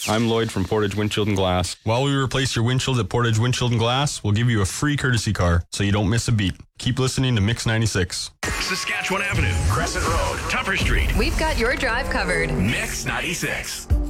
I'm Lloyd from Portage Windshield and Glass. While we replace your windshields at Portage Windshield and Glass, we'll give you a free courtesy car so you don't miss a beat. Keep listening to Mix 96. Saskatchewan Avenue, Crescent Road, Tupper Street. We've got your drive covered. Mix 96.